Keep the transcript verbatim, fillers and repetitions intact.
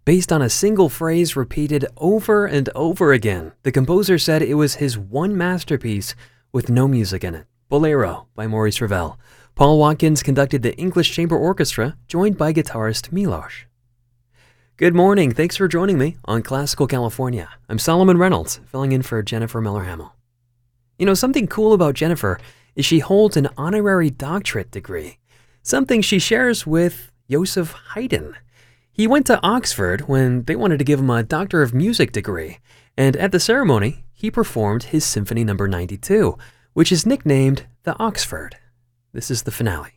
Based on a single phrase repeated over and over again, the composer said it was his one masterpiece with no music in it. Bolero by Maurice Ravel. Paul Watkins conducted the English Chamber Orchestra, joined by guitarist Milosh. Good morning. Thanks for joining me on Classical California. I'm Solomon Reynolds, filling in for Jennifer Miller-Hamel. You know, something cool about Jennifer is she holds an honorary doctorate degree, something she shares with Joseph Haydn. He went to Oxford when they wanted to give him a Doctor of Music degree, and at the ceremony, he performed his Symphony number ninety-two, which is nicknamed the Oxford. This is the finale.